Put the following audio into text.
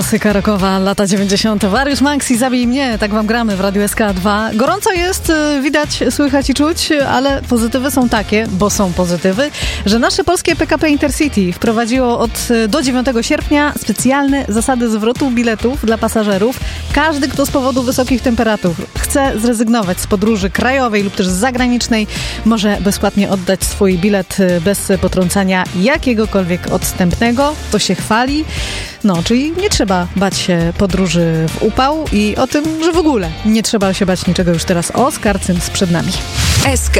Klasyka rockowa, lata 90. Warius Max i Zabij mnie, tak wam gramy w Radiu SK2. Gorąco jest, widać, słychać i czuć, ale pozytywy są takie, bo są pozytywy, że nasze polskie PKP Intercity wprowadziło do 9 sierpnia specjalne zasady zwrotu biletów dla pasażerów. Każdy, kto z powodu wysokich temperatur chce zrezygnować z podróży krajowej lub też zagranicznej, może bezpłatnie oddać swój bilet bez potrącania jakiegokolwiek odstępnego. To się chwali. No, czyli nie trzeba bać się podróży w upał i o tym, że w ogóle nie trzeba się bać niczego już teraz. Oskar Cyms przed nami. SK